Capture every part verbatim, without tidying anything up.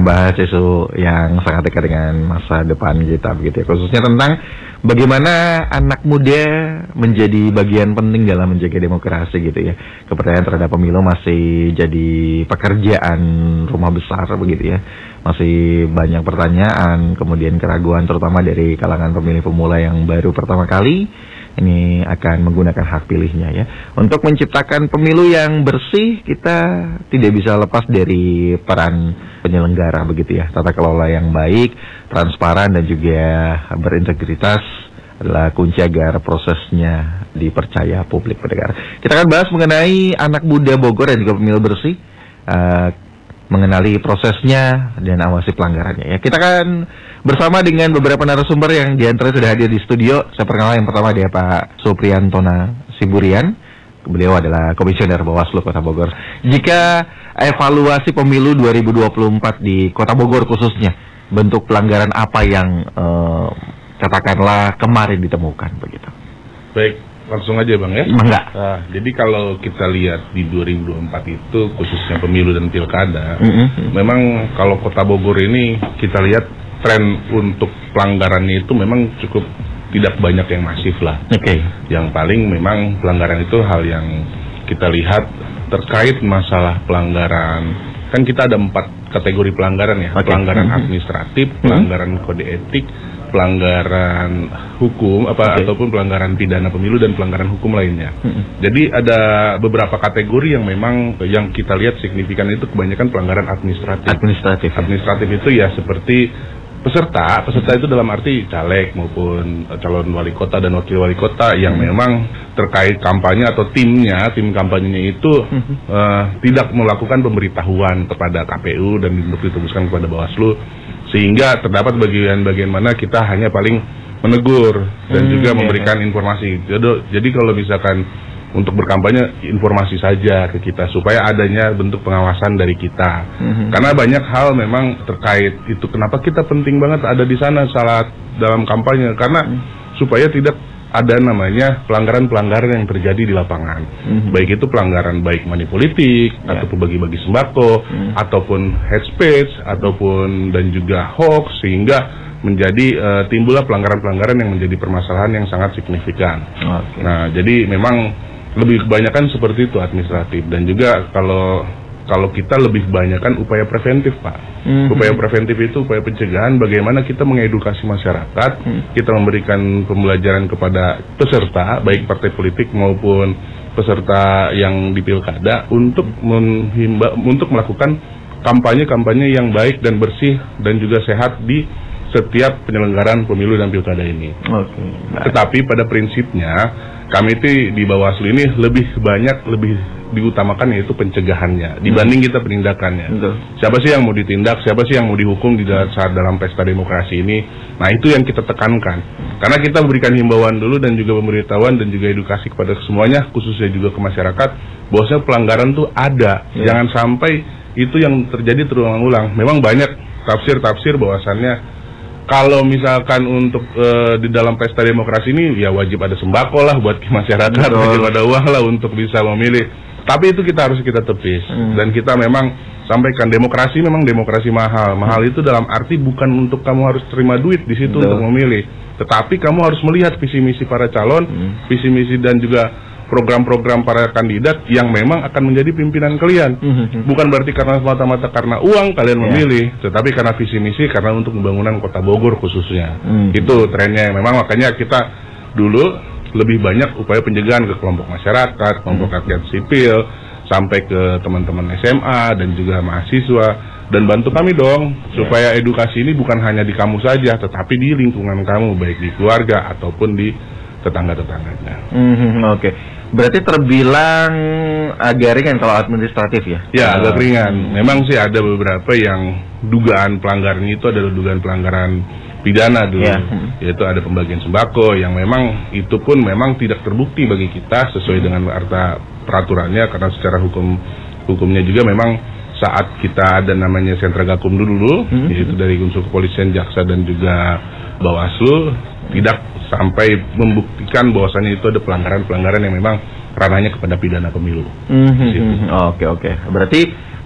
membahas isu yang sangat dekat dengan masa depan kita begitu ya, khususnya tentang bagaimana anak muda menjadi bagian penting dalam menjaga demokrasi gitu ya. Kepercayaan terhadap pemilu masih jadi pekerjaan rumah besar begitu ya. Masih banyak pertanyaan, kemudian keraguan terutama dari kalangan pemilih pemula yang baru pertama kali ini akan menggunakan hak pilihnya ya. Untuk menciptakan pemilu yang bersih, kita tidak bisa lepas dari peran penyelenggara begitu ya. Tata kelola yang baik, transparan dan juga berintegritas adalah kunci agar prosesnya dipercaya publik pendengar. Kita akan bahas mengenai anak muda Bogor dan juga pemilu bersih, uh, mengenali prosesnya dan awasi pelanggarannya ya. Kita akan bersama dengan beberapa narasumber yang diantaranya sudah hadir di studio. Saya perkenalkan yang pertama dia Pak Supriyantona Siburian. Beliau adalah Komisioner Bawaslu Kota Bogor. Jika evaluasi pemilu dua ribu dua puluh empat di Kota Bogor khususnya, bentuk pelanggaran apa yang eh, katakanlah kemarin ditemukan begitu? Baik, langsung aja Bang ya. Enggak. Nah, jadi kalau kita lihat di dua ribu dua puluh empat itu khususnya pemilu dan pilkada, mm-hmm. memang kalau Kota Bogor ini kita lihat tren untuk pelanggarannya itu memang cukup tidak banyak yang masif lah. Oke. Okay. Yang paling memang pelanggaran itu hal yang kita lihat terkait masalah pelanggaran. Kan kita ada empat kategori pelanggaran ya. Okay. Pelanggaran mm-hmm. administratif, pelanggaran mm-hmm. kode etik, pelanggaran hukum apa okay. ataupun pelanggaran pidana pemilu dan pelanggaran hukum lainnya. Mm-hmm. Jadi ada beberapa kategori yang memang yang kita lihat signifikan itu kebanyakan pelanggaran administratif. Administratif. Administratif itu ya seperti peserta, peserta itu dalam arti caleg maupun calon wali kota dan wakil wali kota yang hmm. memang terkait kampanye atau timnya, tim kampanyenya itu hmm. uh, tidak melakukan pemberitahuan kepada K P U dan ditembuskan kepada Bawaslu, sehingga terdapat bagian-bagian mana kita hanya paling menegur dan hmm, juga memberikan iya. informasi. Jadi, jadi kalau misalkan untuk berkampanye informasi saja ke kita supaya adanya bentuk pengawasan dari kita. Mm-hmm. Karena banyak hal memang terkait itu kenapa kita penting banget ada di sana saat dalam kampanye karena mm-hmm. supaya tidak ada namanya pelanggaran-pelanggaran yang terjadi di lapangan. Mm-hmm. Baik itu pelanggaran baik money politik yeah. ataupun bagi-bagi sembako mm-hmm. ataupun hate speech ataupun dan juga hoax sehingga menjadi uh, timbullah pelanggaran-pelanggaran yang menjadi permasalahan yang sangat signifikan. Okay. Nah, jadi memang lebih kebanyakan seperti itu administratif dan juga kalau kalau kita lebih kebanyakan upaya preventif Pak. Mm-hmm. Upaya preventif itu upaya pencegahan bagaimana kita mengedukasi masyarakat, mm-hmm. kita memberikan pembelajaran kepada peserta baik partai politik maupun peserta yang di pilkada untuk menghimba untuk melakukan kampanye-kampanye yang baik dan bersih dan juga sehat di setiap penyelenggaraan pemilu dan pilkada ini. Okay. Tetapi pada prinsipnya kami itu di Bawaslu ini lebih banyak lebih diutamakan yaitu pencegahannya dibanding kita penindakannya. Betul. Siapa sih yang mau ditindak, siapa sih yang mau dihukum di dalam, saat dalam pesta demokrasi ini? Nah itu yang kita tekankan. Karena kita berikan himbauan dulu dan juga pemberitahuan dan juga edukasi kepada semuanya, khususnya juga ke masyarakat, bahwasanya pelanggaran tuh ada. Ya. Jangan sampai itu yang terjadi terulang-ulang. Memang banyak tafsir-tafsir bahwasannya kalau misalkan untuk uh, di dalam pesta demokrasi ini ya wajib ada sembako lah buat masyarakat, wajib ada uang lah untuk bisa memilih. Tapi itu kita harus kita tepis hmm. dan kita memang sampaikan demokrasi memang demokrasi mahal. Mahal itu dalam arti bukan untuk kamu harus terima duit di situ untuk memilih, tetapi kamu harus melihat visi misi para calon, hmm. visi misi dan juga program-program para kandidat yang memang akan menjadi pimpinan kalian. Mm-hmm. Bukan berarti karena semata-mata karena uang kalian yeah. memilih, tetapi karena visi misi, karena untuk pembangunan Kota Bogor khususnya. Mm-hmm. Itu trennya. Memang makanya kita dulu lebih banyak upaya pencegahan ke kelompok masyarakat, kelompok mm-hmm. rakyat sipil, sampai ke teman-teman S M A dan juga mahasiswa. Dan bantu kami dong, yeah. supaya edukasi ini bukan hanya di kamu saja, tetapi di lingkungan kamu, baik di keluarga ataupun di tetangga-tetangganya. Mm-hmm, Oke. Okay. Berarti terbilang agak ringan kalau administratif ya? Ya, agak ringan. Memang sih ada beberapa yang dugaan pelanggaran itu adalah dugaan pelanggaran pidana dulu. Ya. Yaitu ada pembagian sembako yang memang itu pun memang tidak terbukti bagi kita sesuai hmm. dengan arta peraturannya karena secara hukum hukumnya juga memang saat kita ada namanya sentra gakum dulu, hmm. yaitu dari unsur kepolisian, jaksa dan juga Bawaslu tidak sampai membuktikan bahwasannya itu ada pelanggaran-pelanggaran yang memang ranahnya kepada pidana pemilu. Mm-hmm. Oke oke. Berarti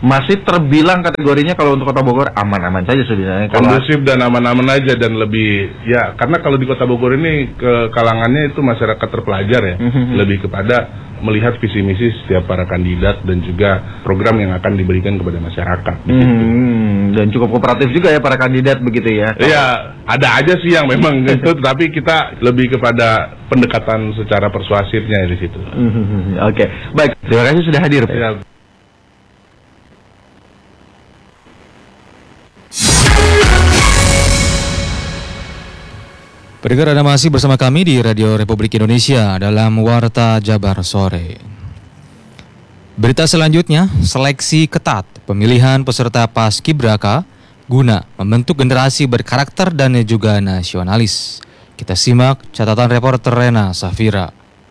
masih terbilang kategorinya kalau untuk Kota Bogor aman-aman saja sebenarnya. Kondusif dan aman-aman aja, dan lebih ya karena kalau di Kota Bogor ini ke kalangannya itu masyarakat terpelajar ya, mm-hmm. lebih kepada melihat visi misi setiap para kandidat dan juga program yang akan diberikan kepada masyarakat. Hmm, dan cukup kooperatif juga ya para kandidat begitu ya? Iya, ada aja sih yang memang gitu, tapi kita lebih kepada pendekatan secara persuasifnya di situ. Hmm, Oke, okay. Baik. Terima kasih sudah hadir. Ya. Pendengar, Anda masih bersama kami di Radio Republik Indonesia dalam Warta Jabar Sore. Berita selanjutnya, seleksi ketat pemilihan peserta Paskibraka guna membentuk generasi berkarakter dan juga nasionalis. Kita simak catatan reporter Rena Safira.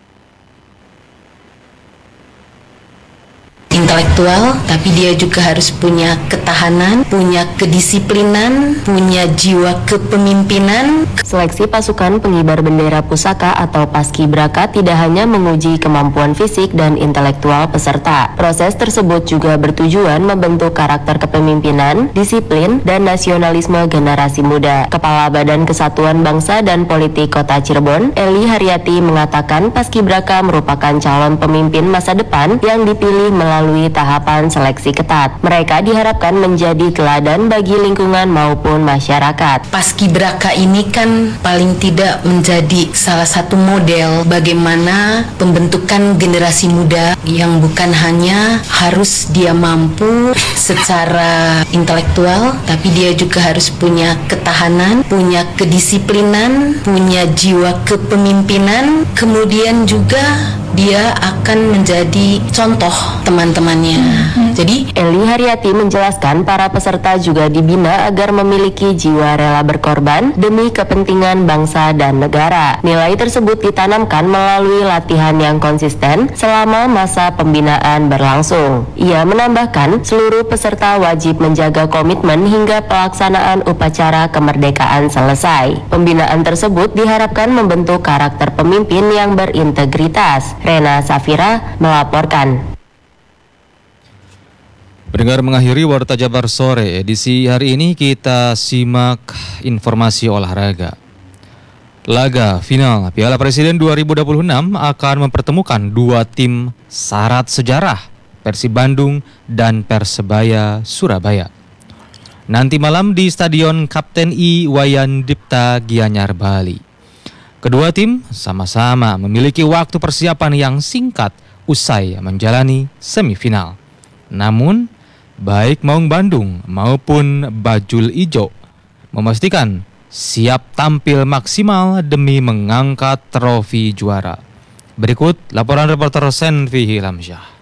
Intelektual, tapi dia juga harus punya ketahanan, punya kedisiplinan, punya jiwa kepemimpinan. Seleksi pasukan pengibar bendera pusaka atau Paskibraka tidak hanya menguji kemampuan fisik dan intelektual peserta. Proses tersebut juga bertujuan membentuk karakter kepemimpinan, disiplin, dan nasionalisme generasi muda. Kepala Badan Kesatuan Bangsa dan Politik Kota Cirebon, Eli Haryati, mengatakan Paskibraka merupakan calon pemimpin masa depan yang dipilih melalui melalui tahapan seleksi ketat. Mereka diharapkan menjadi teladan bagi lingkungan maupun masyarakat. Paskibraka ini kan paling tidak menjadi salah satu model bagaimana pembentukan generasi muda yang bukan hanya harus dia mampu secara intelektual, tapi dia juga harus punya ketahanan, punya kedisiplinan, punya jiwa kepemimpinan, kemudian juga dia akan menjadi contoh teman-temannya. Hmm. Jadi, Eli Haryati menjelaskan para peserta juga dibina agar memiliki jiwa rela berkorban demi kepentingan bangsa dan negara. Nilai tersebut ditanamkan melalui latihan yang konsisten selama masa pembinaan berlangsung. Ia menambahkan, seluruh peserta wajib menjaga komitmen hingga pelaksanaan upacara kemerdekaan selesai. Pembinaan tersebut diharapkan membentuk karakter pemimpin yang berintegritas. Rena Safira melaporkan. Pendengar, mengakhiri Warta Jabar Sore edisi hari ini, kita simak informasi olahraga. Laga final Piala Presiden dua ribu dua puluh enam akan mempertemukan dua tim syarat sejarah, Persib Bandung dan Persebaya Surabaya. Nanti malam di Stadion Kapten Iwayan Dipta Gianyar, Bali. Kedua tim sama-sama memiliki waktu persiapan yang singkat usai menjalani semifinal. Namun, baik Maung Bandung maupun Bajul Ijo memastikan siap tampil maksimal demi mengangkat trofi juara. Berikut laporan reporter Senvi Hilamsyah.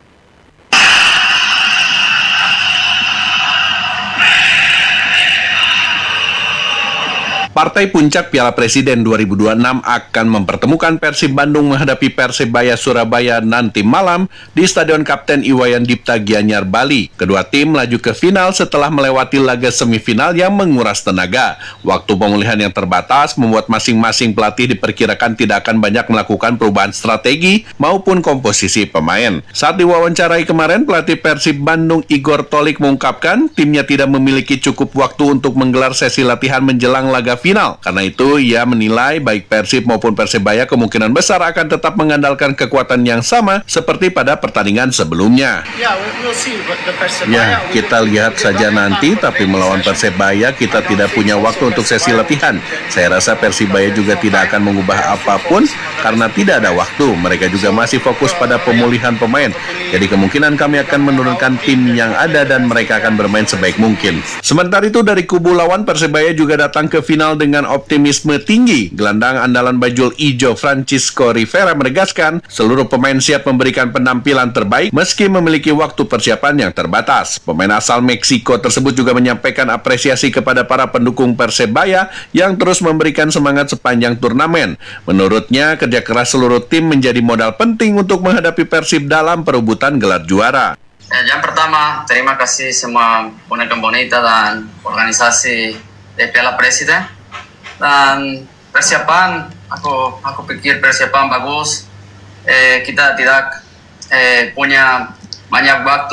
Partai puncak Piala Presiden dua ribu dua puluh enam akan mempertemukan Persib Bandung menghadapi Persebaya Surabaya nanti malam di Stadion Kapten Iwayan Dipta Gianyar, Bali. Kedua tim melaju ke final setelah melewati laga semifinal yang menguras tenaga. Waktu pemulihan yang terbatas membuat masing-masing pelatih diperkirakan tidak akan banyak melakukan perubahan strategi maupun komposisi pemain. Saat diwawancarai kemarin, pelatih Persib Bandung Igor Tolik mengungkapkan timnya tidak memiliki cukup waktu untuk menggelar sesi latihan menjelang laga final. Karena itu, ia menilai baik Persib maupun Persebaya kemungkinan besar akan tetap mengandalkan kekuatan yang sama seperti pada pertandingan sebelumnya. Ya, kita lihat saja nanti, tapi melawan Persebaya kita tidak punya waktu untuk sesi latihan. Saya rasa Persibaya juga tidak akan mengubah apapun karena tidak ada waktu. Mereka juga masih fokus pada pemulihan pemain. Jadi kemungkinan kami akan menurunkan tim yang ada dan mereka akan bermain sebaik mungkin. Sementara itu, dari kubu lawan, Persebaya juga datang ke final dengan optimisme tinggi. Gelandang andalan Bajul Ijo Francisco Rivera menegaskan seluruh pemain siap memberikan penampilan terbaik meski memiliki waktu persiapan yang terbatas. Pemain asal Meksiko tersebut juga menyampaikan apresiasi kepada para pendukung Persebaya yang terus memberikan semangat sepanjang turnamen. Menurutnya, kerja keras seluruh tim menjadi modal penting untuk menghadapi Persib dalam perebutan gelar juara. Yang pertama, terima kasih semua boneka-boneka dan organisasi di Piala Presiden. Dan persiapan, aku aku pikir persiapan bagus. Eh, kita tidak eh, punya banyak waktu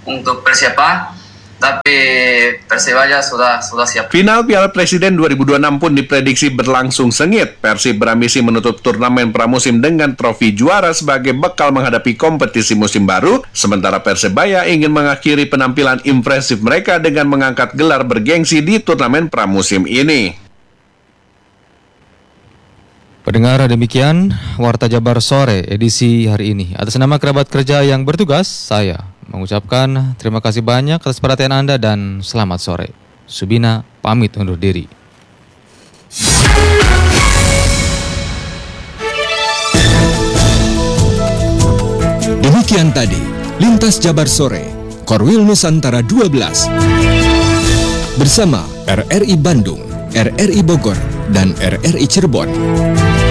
untuk persiapan, tapi Persebaya sudah sudah siap. Final Piala Presiden dua ribu dua puluh enam pun diprediksi berlangsung sengit. Persib berambisi menutup turnamen pramusim dengan trofi juara sebagai bekal menghadapi kompetisi musim baru, sementara Persebaya ingin mengakhiri penampilan impresif mereka dengan mengangkat gelar bergengsi di turnamen pramusim ini. Pendengar, demikian Warta Jabar Sore edisi hari ini. Atas nama kerabat kerja yang bertugas, saya mengucapkan terima kasih banyak atas perhatian Anda dan selamat sore. Subina pamit undur diri. Demikian tadi Lintas Jabar Sore, Korwil Nusantara dua belas bersama R R I Bandung, R R I Bogor, dan R R I Cirebon.